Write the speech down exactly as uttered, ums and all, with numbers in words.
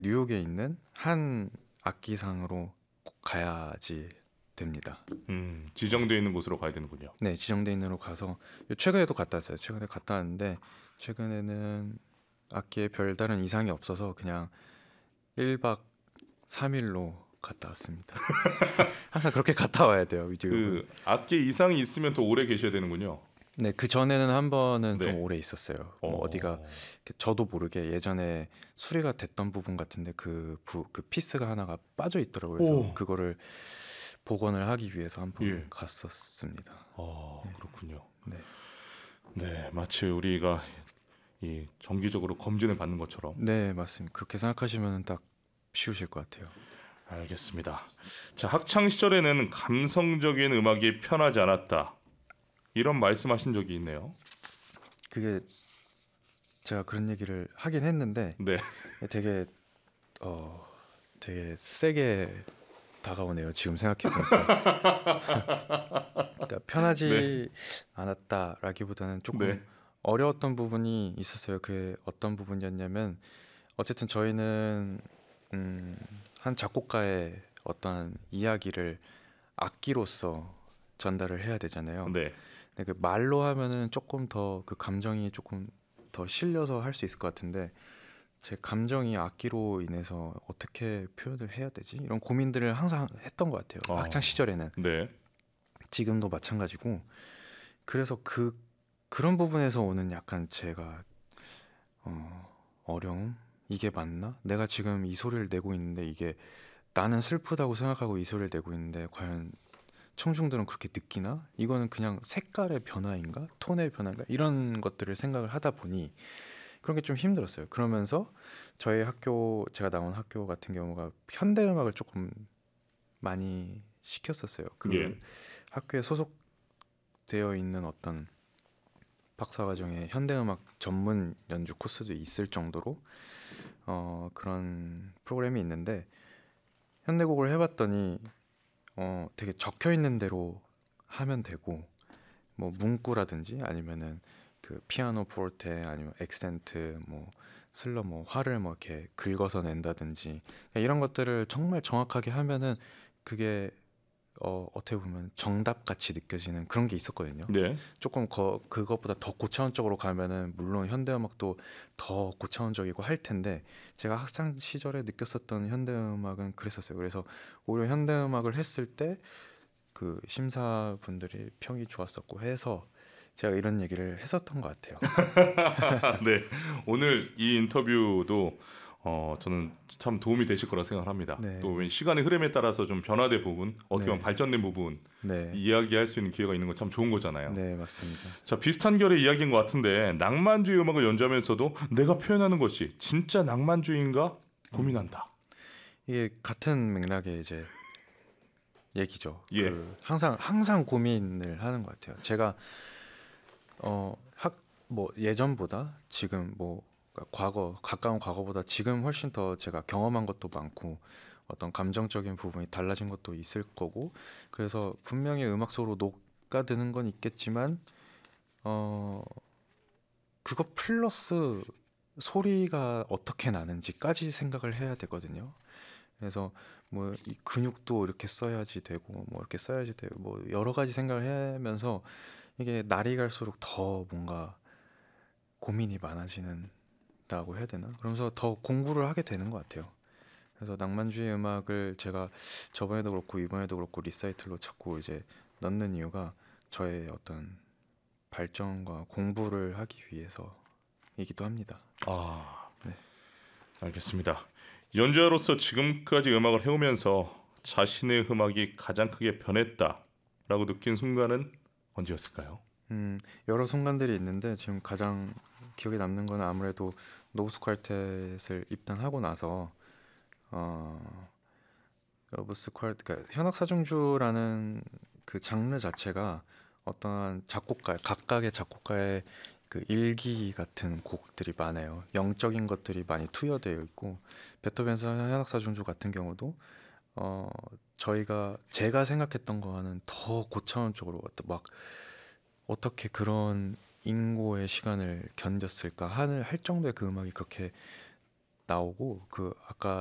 뉴욕에 있는 한 악기상으로 꼭 가야지 됩니다. 음, 지정되어 있는 곳으로 가야 되는군요. 네, 지정돼 있는 곳으로 가서 최근에도 갔다 왔어요. 최근에 갔다 왔는데 최근에는 악기에 별다른 이상이 없어서 그냥 일 박 삼 일로 갔다 왔습니다. 항상 그렇게 갔다 와야 돼요, 뉴욕은. 그 악기 이상이 있으면 더 오래 계셔야 되는군요. 네, 그 전에는 한 번은 좀 네. 오래 있었어요. 뭐 어, 어디가 저도 모르게 예전에 수리가 됐던 부분 같은데 그, 부, 그 피스가 하나가 빠져 있더라고요. 그래서 오. 그거를 복원을 하기 위해서 한 번 예. 갔었습니다. 어, 그렇군요. 네. 네, 마치 우리가 이 정기적으로 검진을 받는 것처럼. 네, 맞습니다. 그렇게 생각하시면 딱 쉬우실 것 같아요. 알겠습니다. 자, 학창 시절에는 감성적인 음악이 편하지 않았다. 이런 말씀하신 적이 있네요. 그게 제가 그런 얘기를 하긴 했는데 네. 되게 어 되게 세게 다가오네요. 지금 생각해 보니까. 그러니까 편하지 네. 않았다라기보다는 조금 네. 어려웠던 부분이 있었어요. 그게 어떤 부분이었냐면 어쨌든 저희는 음, 한 작곡가의 어떤 이야기를 악기로서 전달을 해야 되잖아요. 네. 근데 그 말로 하면은 조금 더 그 감정이 조금 더 실려서 할 수 있을 것 같은데 제 감정이 악기로 인해서 어떻게 표현을 해야 되지? 이런 고민들을 항상 했던 것 같아요. 어, 학창 시절에는. 네. 지금도 마찬가지고. 그래서 그 그런 부분에서 오는 약간 제가 어, 어려움? 이게 맞나? 내가 지금 이 소리를 내고 있는데 이게 나는 슬프다고 생각하고 이 소리를 내고 있는데 과연 청중들은 그렇게 느끼나? 이거는 그냥 색깔의 변화인가? 톤의 변화인가? 이런 것들을 생각을 하다 보니 그런 게 좀 힘들었어요. 그러면서 저희 학교, 제가 나온 학교 같은 경우가 현대 음악을 조금 많이 시켰었어요. 그 예. 학교에 소속되어 있는 어떤 박사과정에 현대 음악 전문 연주 코스도 있을 정도로 어, 그런 프로그램이 있는데 현대곡을 해봤더니 어, 되게 적혀 있는 대로 하면 되고 뭐 문구라든지 아니면은 그 피아노 포르테 아니면 액센트 뭐 슬러 뭐 화를 뭐 이렇게 긁어서 낸다든지 이런 것들을 정말 정확하게 하면은 그게 어, 어떻게 보면 정답 같이 느껴지는 그런 게 있었거든요. 네. 조금 거, 그것보다 더 고차원적으로 가면은 물론 현대음악도 더 고차원적이고 할 텐데 제가 학창 시절에 느꼈었던 현대음악은 그랬었어요. 그래서 오히려 현대음악을 했을 때 그 심사분들이 평이 좋았었고 해서 제가 이런 얘기를 했었던 것 같아요. 네. 오늘 이 인터뷰도 어, 저는 참 도움이 되실 거라 생각합니다. 네, 또 네, 시간의 흐름에 따라서 좀 변화된 부분, 어떻게 보면 네, 발전된 부분 네, 이야기할 수 있는 기회가 있는 건 참 좋은 거잖아요. 네, 맞습니다. 자, 비슷한 결의 이야기인 것 같은데 낭만주의 음악을 연주하면서도 내가 표현하는 것이 진짜 낭만주의인가 고민한다. 이게 같은 맥락의 이제 얘기죠. 예. 그 항상 항상 고민을 하는 것 같아요. 제가 어 학 뭐 예전보다 지금 뭐 그러니까 과거 가까운 과거보다 지금 훨씬 더 제가 경험한 것도 많고 어떤 감정적인 부분이 달라진 것도 있을 거고 그래서 분명히 음악 속으로 녹아드는 건 있겠지만 어 그거 플러스 소리가 어떻게 나는지까지 생각을 해야 되거든요. 그래서 뭐 이 근육도 이렇게 써야지 되고 뭐 이렇게 써야지 되고 뭐 여러 가지 생각을 하면서 이게 날이 갈수록 더 뭔가 고민이 많아지는다고 해야 되나? 그러면서 더 공부를 하게 되는 것 같아요. 그래서 낭만주의 음악을 제가 저번에도 그렇고 이번에도 그렇고 리사이틀로 자꾸 이제 넣는 이유가 저의 어떤 발전과 공부를 하기 위해서이기도 합니다. 아, 네. 알겠습니다. 연주자로서 지금까지 음악을 해오면서 자신의 음악이 가장 크게 변했다라고 느낀 순간은 언제였을까요? 음, 여러 순간들이 있는데 지금 가장 기억에 남는 거는 아무래도 노브스 퀄텟을 입단하고 나서 어, 노브스 퀄 그러니까 현악사중주라는 그 장르 자체가 어떠한 작곡가 각각의 작곡가의 그 일기 같은 곡들이 많아요. 영적인 것들이 많이 투여되어 있고 베토벤 현악사중주 같은 경우도 어, 저희가 제가 생각했던 거와는 더 고차원적으로 막 어떻게 그런 인고의 시간을 견뎠을까 할, 할 정도의 그 음악이 그렇게 나오고 그 아까